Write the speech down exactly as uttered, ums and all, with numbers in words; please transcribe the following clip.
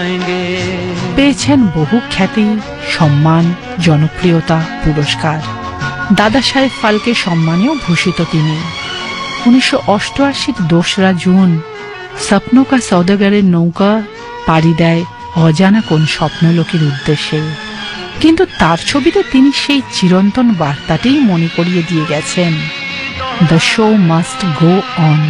পেয়েছেন বহু খ্যাতি, সম্মান, জনপ্রিয়তা, পুরস্কার। দাদা সাহেব ফালকে সম্মানেও ভূষিত তিনি। উনিশশো অষ্টআশির দোসরা জুন স্বপ্ন কা সওদাগরের নৌকা পাড়ি দেয় অজানা কোন স্বপ্নলোকের উদ্দেশ্যে, কিন্তু তার ছবিতে তিনি সেই চিরন্তন বার্তাটিই মনে করিয়ে দিয়ে গেছেন, the show must go on.